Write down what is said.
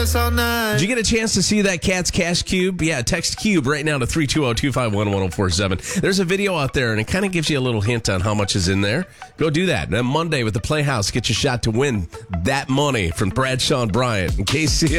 Did you get a chance to see that Cat's Cash Cube? Yeah, text CUBE right now to 320-251-1047. There's a video out there, and it kind of gives you a little hint on how much is in there. Go do that. And then Monday with the Playhouse, get your shot to win that money from Bradshaw and Bryant and KCO.